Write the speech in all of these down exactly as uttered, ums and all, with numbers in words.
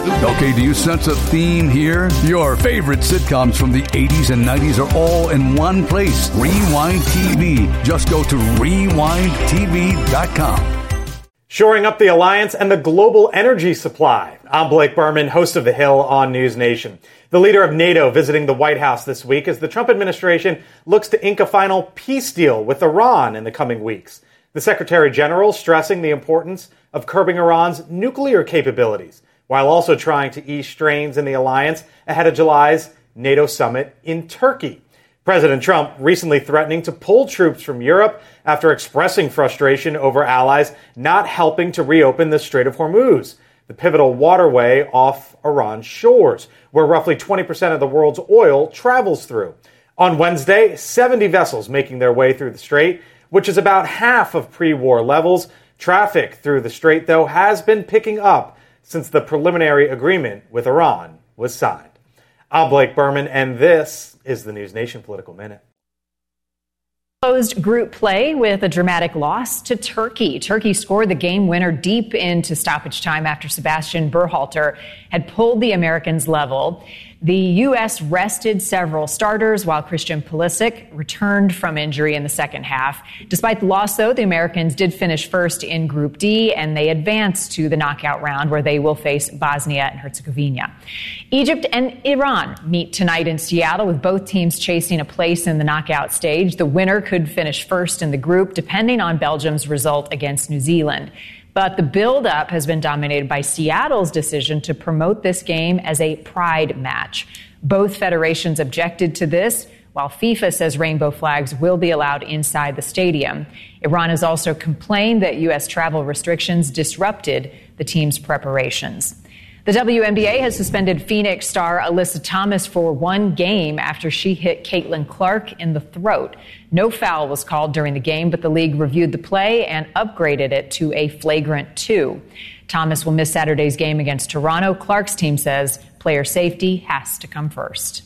Okay, do you sense a theme here? Your favorite sitcoms from the eighties and nineties are all in one place. Rewind T V. Just go to rewind t v dot com. Shoring up the alliance and the global energy supply. I'm Blake Berman, host of The Hill on News Nation. The leader of NATO visiting the White House this week as the Trump administration looks to ink a final peace deal with Iran in the coming weeks. The Secretary General stressing the importance of curbing Iran's nuclear capabilities, while also trying to ease strains in the alliance ahead of July's NATO summit in Turkey. President Trump recently threatening to pull troops from Europe after expressing frustration over allies not helping to reopen the Strait of Hormuz, the pivotal waterway off Iran's shores, where roughly twenty percent of the world's oil travels through. On Wednesday, seventy vessels making their way through the strait, which is about half of pre-war levels. Traffic through the strait, though, has been picking up since the preliminary agreement with Iran was signed. I'm Blake Berman, and this is the News Nation Political Minute. Closed group play with a dramatic loss to Turkey. Turkey scored the game winner deep into stoppage time after Sebastian Berhalter had pulled the Americans level. The U S rested several starters while Christian Pulisic returned from injury in the second half. Despite the loss, though, the Americans did finish first in Group D, and they advanced to the knockout round where they will face Bosnia and Herzegovina. Egypt and Iran meet tonight in Seattle, with both teams chasing a place in the knockout stage. The winner could finish first in the group, depending on Belgium's result against New Zealand. But the build-up has been dominated by Seattle's decision to promote this game as a pride match. Both federations objected to this, while FIFA says rainbow flags will be allowed inside the stadium. Iran has also complained that U S travel restrictions disrupted the team's preparations. The W N B A has suspended Phoenix star Alyssa Thomas for one game after she hit Caitlin Clark in the throat. No foul was called during the game, but the league reviewed the play and upgraded it to a flagrant two. Thomas will miss Saturday's game against Toronto. Clark's team says player safety has to come first.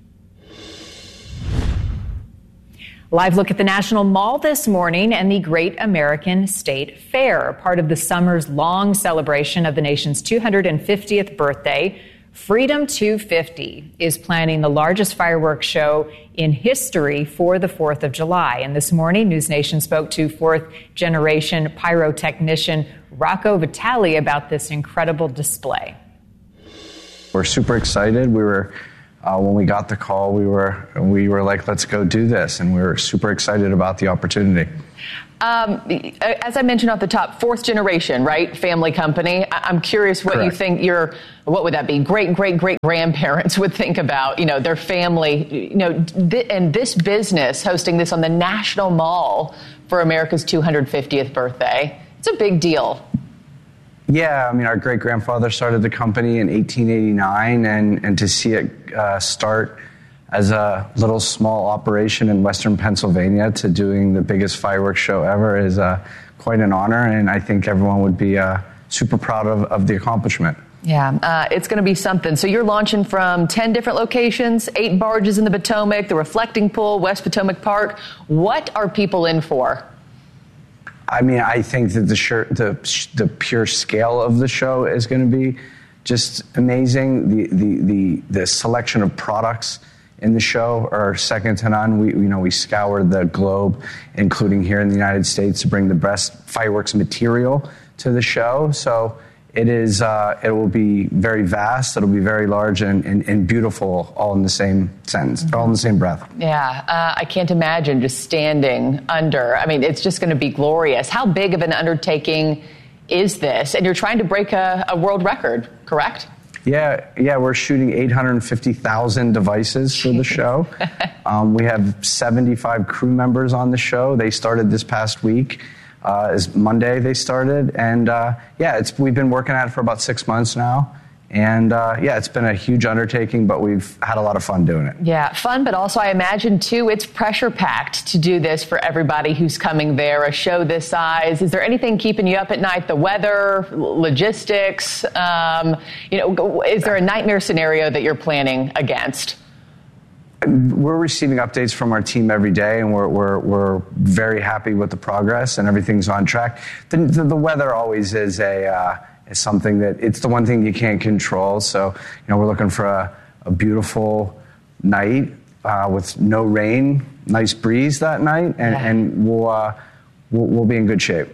Live look at the National Mall this morning and the Great American State Fair, part of the summer's long celebration of the nation's two hundred fiftieth birthday. Freedom two fifty is planning the largest fireworks show in history for the fourth of July. And this morning, News Nation spoke to fourth-generation pyrotechnician Rocco Vitale about this incredible display. We're super excited. We were Uh, when we got the call, we were we were like, let's go do this. And we were super excited about the opportunity. Um, as I mentioned at the top, fourth generation, right? Family company. I- I'm curious what Correct. you think your, what would that be? Great, great, great grandparents would think about, you know, their family, you know, th- and this business hosting this on the National Mall for America's two hundred fiftieth birthday. It's a big deal. Yeah, I mean, our great-grandfather started the company in eighteen eighty-nine, and, and to see it uh, start as a little small operation in Western Pennsylvania to doing the biggest fireworks show ever is uh, quite an honor, and I think everyone would be uh, super proud of, of the accomplishment. Yeah, uh, it's going to be something. So you're launching from ten different locations, eight barges in the Potomac, the Reflecting Pool, West Potomac Park. What are people in for? I mean, I think that the sure, the the pure scale of the show is going to be just amazing. The the the the selection of products in the show are second to none. We you know we scoured the globe, including here in the United States, to bring the best fireworks material to the show. So it is uh, it will be very vast. It'll be very large and, and, and beautiful, all in the same sentence, mm-hmm. all in the same breath. Yeah, uh, I can't imagine just standing under. I mean, it's just going to be glorious. How big of an undertaking is this? And you're trying to break a, a world record, correct? Yeah, yeah, we're shooting eight hundred fifty thousand devices for the show. um, we have seventy-five crew members on the show. They started this past week. Uh, is Monday they started, and uh, yeah, it's we've been working at it for about six months now, and uh, yeah, it's been a huge undertaking, but we've had a lot of fun doing it. Yeah, fun, but also I imagine too, it's pressure packed to do this for everybody who's coming there. A show this size, is there anything keeping you up at night? The weather, logistics, um, you know, is there a nightmare scenario that you're planning against? We're receiving updates from our team every day, and we're we're we're very happy with the progress, and everything's on track. The the, the weather always is a uh, is something that it's the one thing you can't control. So, you know, we're looking for a, a beautiful night uh, with no rain, nice breeze that night, and, yeah. and we'll, uh, we'll we'll be in good shape.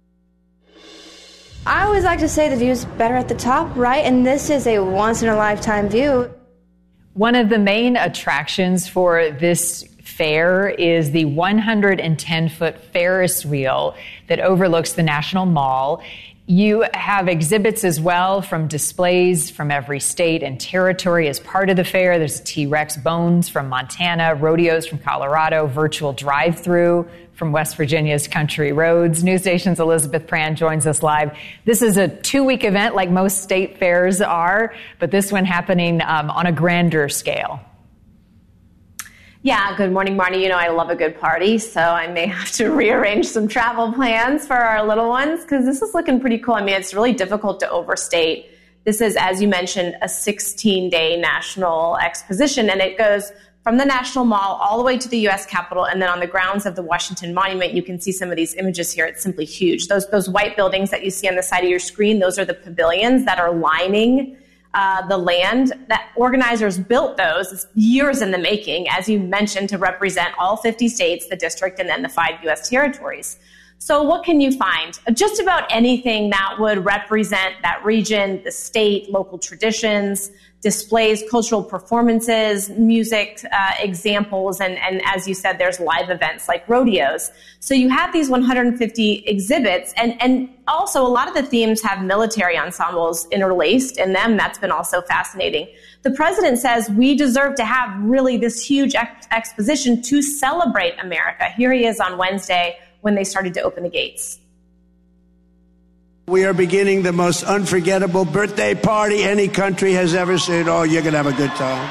I always like to say the view's better at the top, right? And this is a once-in-a-lifetime view. One of the main attractions for this fair is the one hundred ten foot Ferris wheel that overlooks the National Mall. You have exhibits as well from displays from every state and territory as part of the fair. There's T-Rex bones from Montana, rodeos from Colorado, virtual drive-through from West Virginia's country roads. News Nation's Elizabeth Pran joins us live. This is a two-week event like most state fairs are, but this one happening um, on a grander scale. Yeah, good morning, Marnie. You know, I love a good party, so I may have to rearrange some travel plans for our little ones because this is looking pretty cool. I mean, it's really difficult to overstate. This is, as you mentioned, a sixteen-day national exposition, and it goes from the National Mall all the way to the U S Capitol, and then on the grounds of the Washington Monument, you can see some of these images here. It's simply huge. Those, those white buildings that you see on the side of your screen, those are the pavilions that are lining Uh, the land. That organizers built those years in the making, as you mentioned, to represent all fifty states, the district, and then the five U S territories. So what can you find? Just about anything that would represent that region, the state, local traditions, displays, cultural performances, music uh, examples, and, and as you said, there's live events like rodeos. So you have these one hundred fifty exhibits, and, and also a lot of the themes have military ensembles interlaced in them. That's been also fascinating. The president says we deserve to have really this huge ex- exposition to celebrate America. Here he is on Wednesday when they started to open the gates. We are beginning the most unforgettable birthday party any country has ever seen. Oh, you're going to have a good time.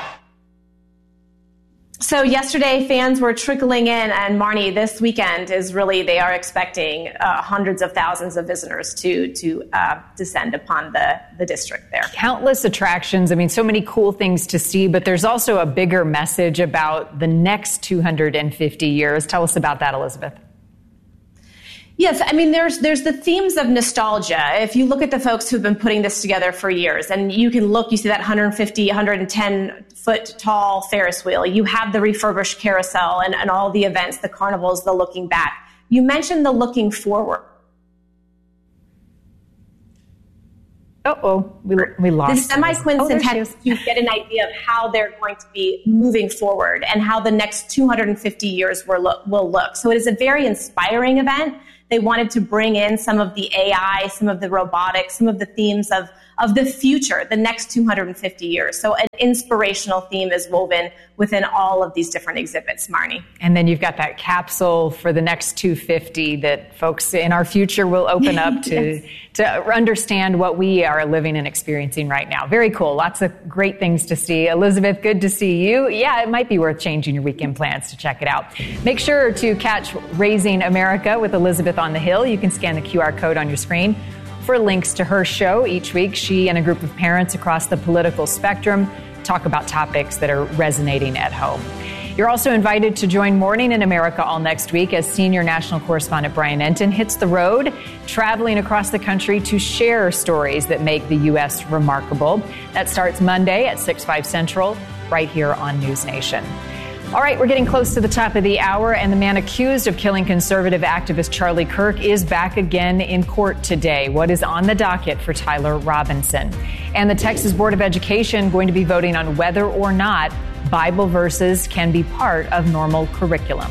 So yesterday, fans were trickling in, and Marnie, this weekend is really, they are expecting uh, hundreds of thousands of visitors to to uh, descend upon the, the district there. Countless attractions. I mean, so many cool things to see, but there's also a bigger message about the next two hundred fifty years. Tell us about that, Elizabeth. Yes, I mean, there's there's the themes of nostalgia. If you look at the folks who've been putting this together for years, and you can look, you see that one hundred fifty, one hundred ten foot tall Ferris wheel. You have the refurbished carousel and, and all the events, the carnivals, the looking back. You mentioned the looking forward. Uh-oh, we, we lost. The semi-quincentennial oh, to get an idea of how they're going to be moving forward and how the next two hundred fifty years will look, will look. So it is a very inspiring event. They wanted to bring in some of the A I, some of the robotics, some of the themes of, of the future, the next two hundred fifty years. So an inspirational theme is woven within all of these different exhibits, Marnie. And then you've got that capsule for the next two hundred fifty that folks in our future will open up to, yes. to understand what we are living and experiencing right now. Very cool. Lots of great things to see. Elizabeth, good to see you. Yeah, it might be worth changing your weekend plans to check it out. Make sure to catch Raising America with Elizabeth on the Hill. You can scan the Q R code on your screen for links to her show. Each week, she and a group of parents across the political spectrum talk about topics that are resonating at home. You're also invited to join Morning in America all next week as senior national correspondent Brian Enton hits the road, traveling across the country to share stories that make the U S remarkable. That starts Monday at six, five Central, right here on News Nation. All right, we're getting close to the top of the hour, and the man accused of killing conservative activist Charlie Kirk is back again in court today. What is on the docket for Tyler Robinson? And the Texas Board of Education going to be voting on whether or not Bible verses can be part of normal curriculum.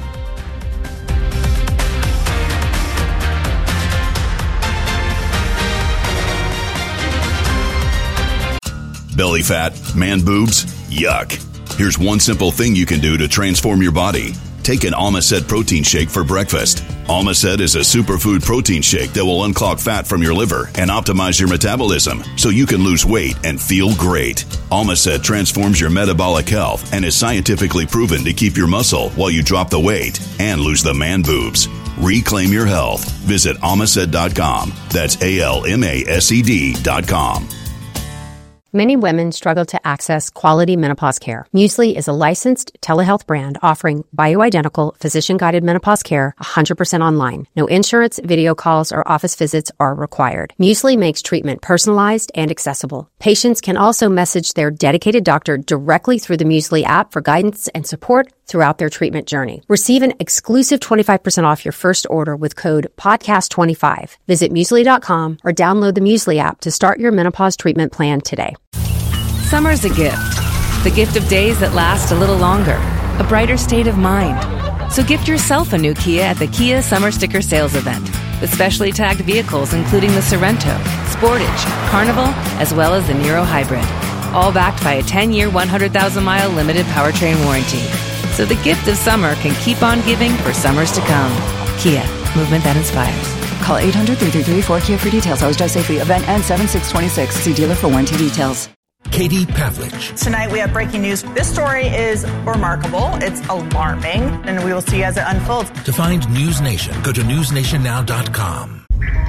Belly fat, man boobs, yuck. Here's one simple thing you can do to transform your body. Take an Almacet protein shake for breakfast. Almacet is a superfood protein shake that will unclog fat from your liver and optimize your metabolism so you can lose weight and feel great. Almacet transforms your metabolic health and is scientifically proven to keep your muscle while you drop the weight and lose the man boobs. Reclaim your health. Visit almacet dot com. That's A L M A S E D dot com. Many women struggle to access quality menopause care. Muesli is a licensed telehealth brand offering bioidentical, physician-guided menopause care one hundred percent online. No insurance, video calls, or office visits are required. Muesli makes treatment personalized and accessible. Patients can also message their dedicated doctor directly through the Muesli app for guidance and support throughout their treatment journey. Receive an exclusive twenty-five percent off your first order with code podcast twenty-five. Visit muesli dot com or download the Muesli app to start your menopause treatment plan today. Summer's a gift. The gift of days that last a little longer. A brighter state of mind. So gift yourself a new Kia at the Kia Summer Sticker Sales Event. With specially tagged vehicles including the Sorrento, Sportage, Carnival, as well as the Niro Hybrid. All backed by a ten-year, one hundred thousand mile limited powertrain warranty. So the gift of summer can keep on giving for summers to come. Kia, movement that inspires. Call eight hundred, three three three, four K I A for details. Always drive safely. Event ends seven six twenty-six. See dealer for warranty details. Katie Pavlich. Tonight we have breaking news. This story is remarkable. It's alarming, and we will see as it unfolds. To find News Nation, go to news nation now dot com.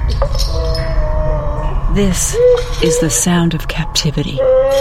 This is the sound of captivity.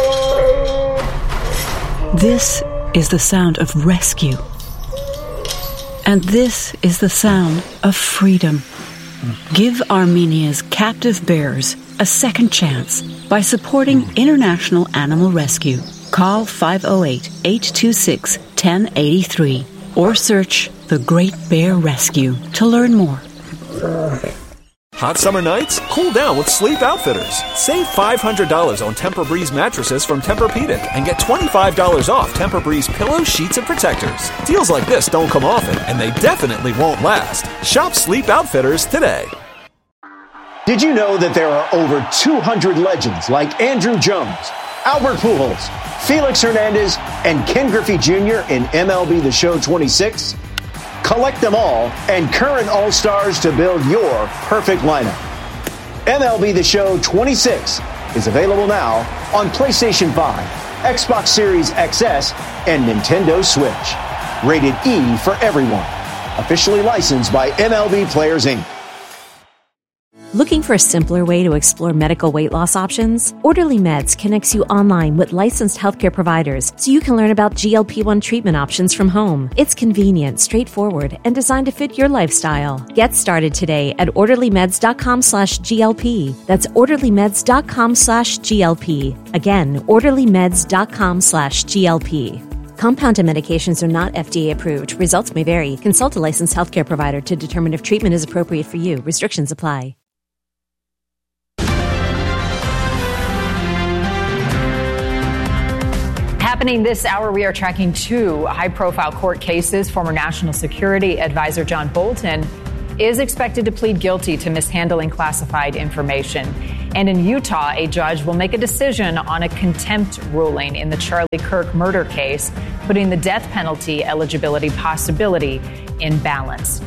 This is the sound of rescue. And this is the sound of freedom. Give Armenia's captive bears a second chance by supporting International Animal Rescue. Call five oh eight, eight two six, one oh eight three or search The Great Bear Rescue to learn more. Hot summer nights? Cool down with Sleep Outfitters. Save five hundred dollars on Tempur-Breeze mattresses from Tempur-Pedic and get twenty-five dollars off Tempur-Breeze pillows, sheets, and protectors. Deals like this don't come often, and they definitely won't last. Shop Sleep Outfitters today. Did you know that there are over two hundred legends like Andrew Jones, Albert Pujols, Felix Hernandez, and Ken Griffey Junior in M L B The Show twenty-six? Collect them all and current All-Stars to build your perfect lineup. M L B The Show twenty-six is available now on PlayStation five, Xbox Series X S, and Nintendo Switch. Rated E for everyone. Officially licensed by M L B Players, Incorporated. Looking for a simpler way to explore medical weight loss options? Orderly Meds connects you online with licensed healthcare providers so you can learn about G L P one treatment options from home. It's convenient, straightforward, and designed to fit your lifestyle. Get started today at orderlymeds.com slash GLP. That's orderlymeds.com slash GLP. Again, orderlymeds.com slash GLP. Compounded medications are not F D A approved. Results may vary. Consult a licensed healthcare provider to determine if treatment is appropriate for you. Restrictions apply. Happening this hour, we are tracking two high-profile court cases. Former National Security Advisor John Bolton is expected to plead guilty to mishandling classified information. And in Utah, a judge will make a decision on a contempt ruling in the Charlie Kirk murder case, putting the death penalty eligibility possibility in balance.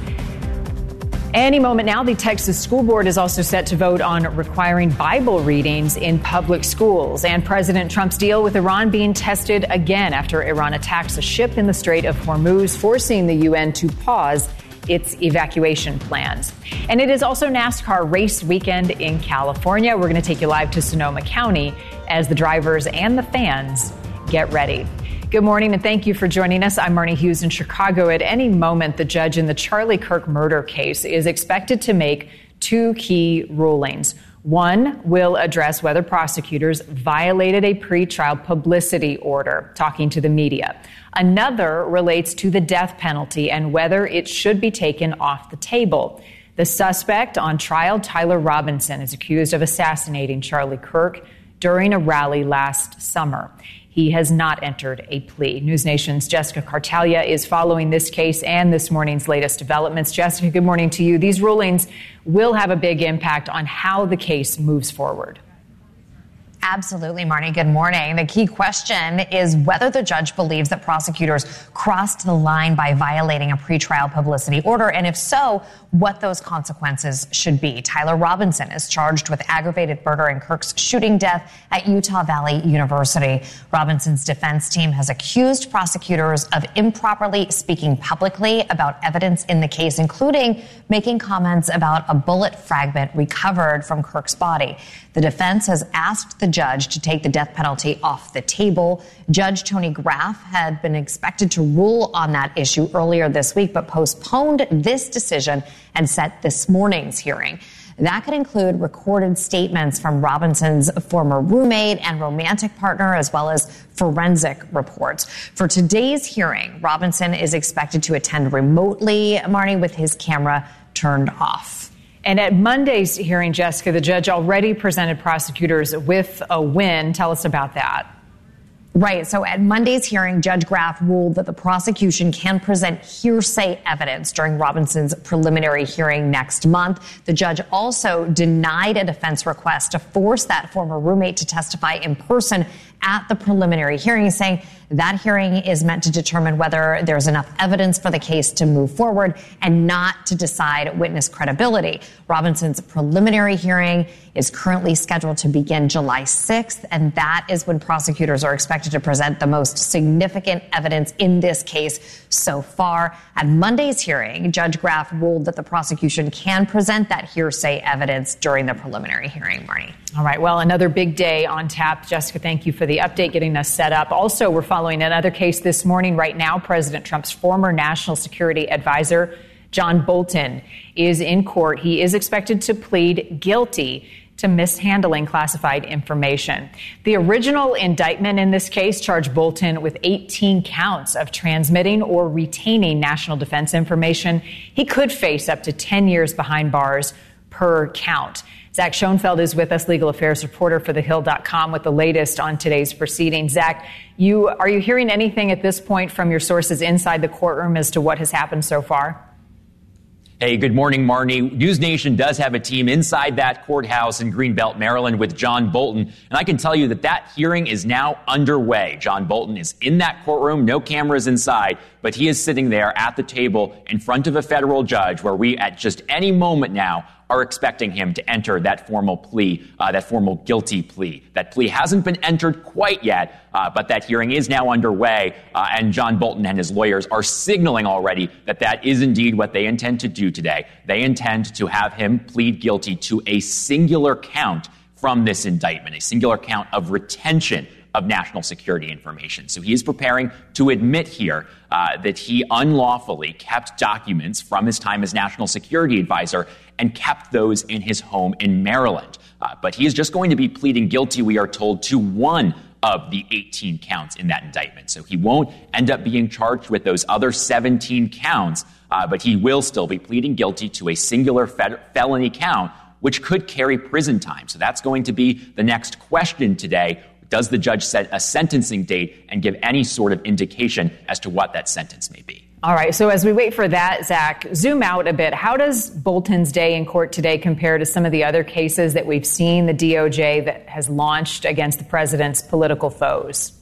Any moment now, the Texas School Board is also set to vote on requiring Bible readings in public schools. And President Trump's deal with Iran being tested again after Iran attacks a ship in the Strait of Hormuz, forcing the U N to pause its evacuation plans. And it is also NASCAR race weekend in California. We're going to take you live to Sonoma County as the drivers and the fans get ready. Good morning, and thank you for joining us. I'm Marnie Hughes in Chicago. At any moment, the judge in the Charlie Kirk murder case is expected to make two key rulings. One will address whether prosecutors violated a pretrial publicity order, talking to the media. Another relates to the death penalty and whether it should be taken off the table. The suspect on trial, Tyler Robinson, is accused of assassinating Charlie Kirk during a rally last summer. He has not entered a plea. News Nation's Jessica Cartalia is following this case and this morning's latest developments. Jessica, good morning to you. These rulings will have a big impact on how the case moves forward. Absolutely, Marnie. Good morning. The key question is whether the judge believes that prosecutors crossed the line by violating a pretrial publicity order, and if so, what those consequences should be. Tyler Robinson is charged with aggravated murder in Kirk's shooting death at Utah Valley University. Robinson's defense team has accused prosecutors of improperly speaking publicly about evidence in the case, including making comments about a bullet fragment recovered from Kirk's body. The defense has asked the judge to take the death penalty off the table. Judge Tony Graff had been expected to rule on that issue earlier this week, but postponed this decision and set this morning's hearing. That could include recorded statements from Robinson's former roommate and romantic partner, as well as forensic reports. For today's hearing, Robinson is expected to attend remotely, Marnie, with his camera turned off. And at Monday's hearing, Jessica, the judge already presented prosecutors with a win. Tell us about that. Right. So at Monday's hearing, Judge Graff ruled that the prosecution can present hearsay evidence during Robinson's preliminary hearing next month. The judge also denied a defense request to force that former roommate to testify in person at the preliminary hearing, saying that hearing is meant to determine whether there's enough evidence for the case to move forward and not to decide witness credibility. Robinson's preliminary hearing is currently scheduled to begin July sixth, and that is when prosecutors are expected to present the most significant evidence in this case so far. At Monday's hearing, Judge Graff ruled that the prosecution can present that hearsay evidence during the preliminary hearing, Marnie. All right. Well, another big day on tap. Jessica, thank you for the update, getting us set up. Also, we're following another case this morning. Right now, President Trump's former national security advisor, John Bolton, is in court. He is expected to plead guilty to mishandling classified information. The original indictment in this case charged Bolton with eighteen counts of transmitting or retaining national defense information. He could face up to ten years behind bars per count. Zach Schoenfeld is with us, legal affairs reporter for the hill dot com, with the latest on today's proceedings. Zach, you are you hearing anything at this point from your sources inside the courtroom as to what has happened so far? Hey, good morning, Marnie. News Nation does have a team inside that courthouse in Greenbelt, Maryland, with John Bolton. And I can tell you that that hearing is now underway. John Bolton is in that courtroom, no cameras inside, but he is sitting there at the table in front of a federal judge where we, at just any moment now, are expecting him to enter that formal plea, uh, that formal guilty plea. That plea hasn't been entered quite yet, uh, but that hearing is now underway, uh, and John Bolton and his lawyers are signaling already that that is indeed what they intend to do today. They intend to have him plead guilty to a singular count from this indictment, a singular count of retention of national security information. So he is preparing to admit here uh, that he unlawfully kept documents from his time as national security advisor and kept those in his home in Maryland. Uh, but he is just going to be pleading guilty, we are told, to one of the eighteen counts in that indictment. So he won't end up being charged with those other seventeen counts, uh, but he will still be pleading guilty to a singular fed- felony count, which could carry prison time. So that's going to be the next question today. Does the judge set a sentencing date and give any sort of indication as to what that sentence may be? All right. So as we wait for that, Zach, zoom out a bit. How does Bolton's day in court today compare to some of the other cases that we've seen the D O J that has launched against the president's political foes?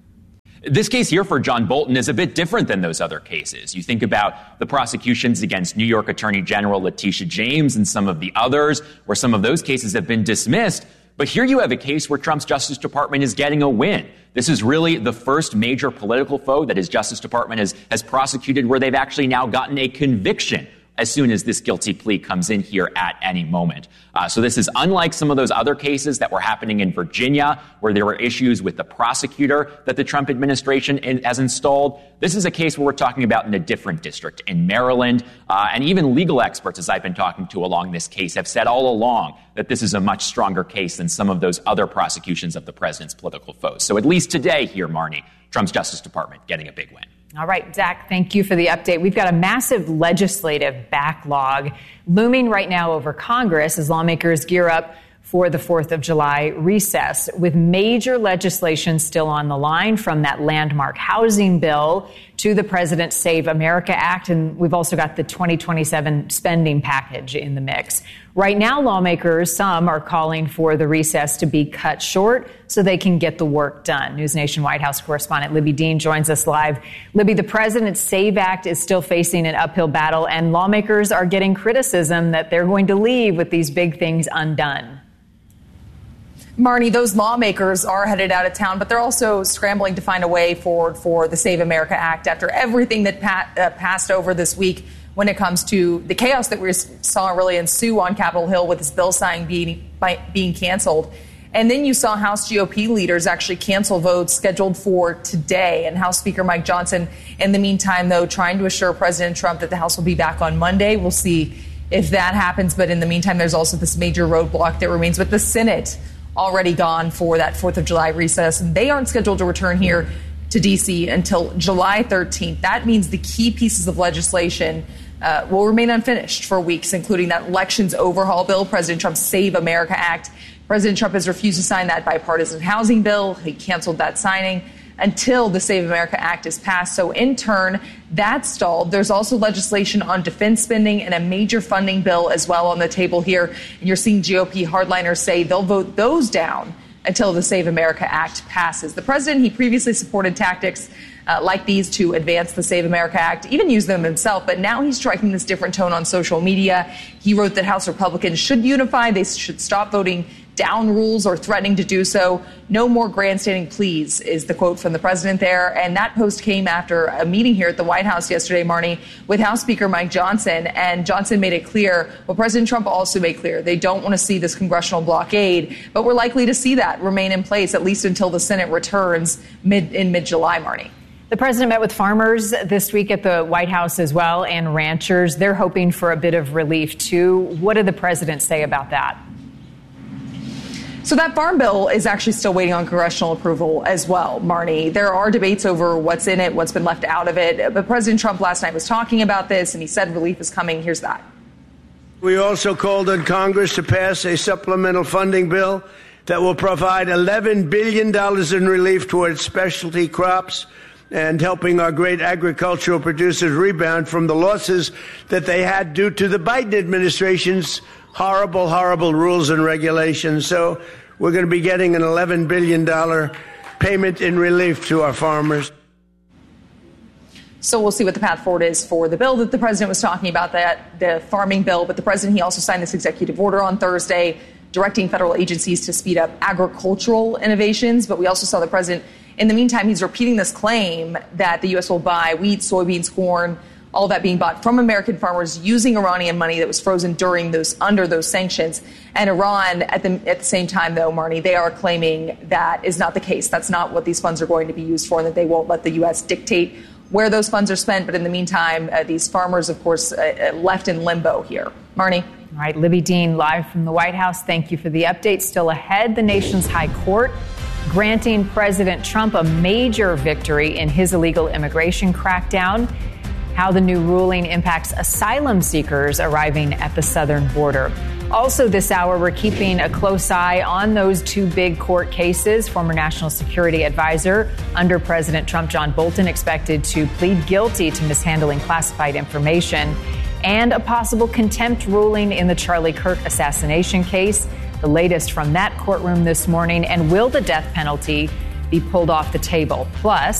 This case here for John Bolton is a bit different than those other cases. You think about the prosecutions against New York Attorney General Letitia James and some of the others, where some of those cases have been dismissed. But here you have a case where Trump's Justice Department is getting a win. This is really the first major political foe that his Justice Department has, has prosecuted where they've actually now gotten a conviction as soon as this guilty plea comes in here at any moment. Uh, so this is unlike some of those other cases that were happening in Virginia, where there were issues with the prosecutor that the Trump administration in, has installed. This is a case where we're talking about in a different district in Maryland. Uh, and even legal experts, as I've been talking to along this case, have said all along that this is a much stronger case than some of those other prosecutions of the president's political foes. So at least today here, Marnie, Trump's Justice Department getting a big win. All right, Zach, thank you for the update. We've got a massive legislative backlog looming right now over Congress as lawmakers gear up for the fourth of July recess, with major legislation still on the line, from that landmark housing bill to the President's Save America Act. And we've also got the twenty twenty-seven spending package in the mix. Right now, lawmakers, some are calling for the recess to be cut short so they can get the work done. News Nation White House correspondent Libby Dean joins us live. Libby, the President's Save Act is still facing an uphill battle, and lawmakers are getting criticism that they're going to leave with these big things undone. Marnie, those lawmakers are headed out of town, but they're also scrambling to find a way forward for the Save America Act after everything that pa- uh, passed over this week when it comes to the chaos that we saw really ensue on Capitol Hill with this bill signing being, by, being canceled. And then you saw House G O P leaders actually cancel votes scheduled for today. And House Speaker Mike Johnson, in the meantime, though, trying to assure President Trump that the House will be back on Monday. We'll see if that happens. But in the meantime, there's also this major roadblock that remains with the Senate already gone for that fourth of July recess. And they aren't scheduled to return here to D C until July thirteenth. That means the key pieces of legislation uh, will remain unfinished for weeks, including that elections overhaul bill, President Trump's Save America Act. President Trump has refused to sign that bipartisan housing bill. He canceled that signing until the Save America Act is passed. So in turn, that's stalled. There's also legislation on defense spending and a major funding bill as well on the table here. And you're seeing G O P hardliners say they'll vote those down until the Save America Act passes. The president, he previously supported tactics uh, like these to advance the Save America Act, even used them himself. But now he's striking this different tone on social media. He wrote that House Republicans should unify. They should stop voting down rules or threatening to do so. No more grandstanding, please, is the quote from the president there. And that post came after a meeting here at the White House yesterday, Marnie, with House Speaker Mike Johnson. And Johnson made it clear, well, President Trump also made clear, they don't want to see this congressional blockade, but we're likely to see that remain in place at least until the Senate returns mid in mid-July, Marnie. The president met with farmers this week at the White House as well, and ranchers. They're hoping for a bit of relief, too. What did the president say about that? So that farm bill is actually still waiting on congressional approval as well, Marnie. There are debates over what's in it, what's been left out of it. But President Trump last night was talking about this, and he said relief is coming. Here's that. We also called on Congress to pass a supplemental funding bill that will provide eleven billion dollars in relief towards specialty crops and helping our great agricultural producers rebound from the losses that they had due to the Biden administration's horrible, horrible rules and regulations. So we're going to be getting an eleven billion dollars payment in relief to our farmers. So we'll see what the path forward is for the bill that the president was talking about, that the farming bill. But the president, he also signed this executive order on Thursday directing federal agencies to speed up agricultural innovations. But we also saw the president, in the meantime, he's repeating this claim that the U S will buy wheat, soybeans, corn, all of that being bought from American farmers using Iranian money that was frozen during those under those sanctions. And Iran, at the at the same time, though, Marnie, they are claiming that is not the case. That's not what these funds are going to be used for, and that they won't let the U S dictate where those funds are spent. But in the meantime, uh, these farmers, of course, uh, left in limbo here. Marnie. All right, Libby Dean, live from the White House. Thank you for the update. Still ahead, the nation's high court granting President Trump a major victory in his illegal immigration crackdown. How the new ruling impacts asylum seekers arriving at the southern border. Also this hour, we're keeping a close eye on those two big court cases. Former National Security Advisor under President Trump, John Bolton, expected to plead guilty to mishandling classified information, and a possible contempt ruling in the Charlie Kirk assassination case. The latest from that courtroom this morning. And will the death penalty be pulled off the table? Plus,